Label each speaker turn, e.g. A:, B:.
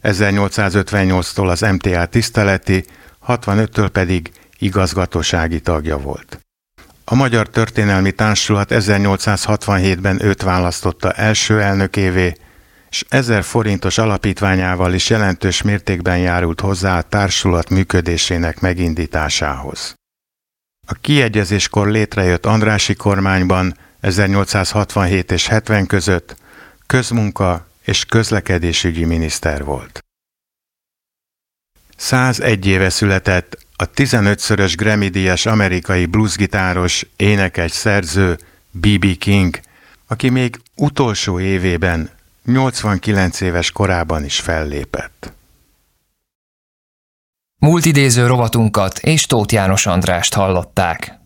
A: 1858-tól az MTA tiszteleti, 65-től pedig igazgatósági tagja volt. A Magyar Történelmi Társulat 1867-ben őt választotta első elnökévé, és 1000 forintos alapítványával is jelentős mértékben járult hozzá a társulat működésének megindításához. A kiegyezéskor létrejött Andrássy kormányban 1867 és 70 között közmunka- és közlekedésügyi miniszter volt. 101 éve született a 15-szörös Grammy-díjas amerikai bluesgitáros, énekes, szerző B.B. King, aki még utolsó évében, 89 éves korában is fellépett.
B: Múltidéző rovatunkat és Tóth János Andrást hallották.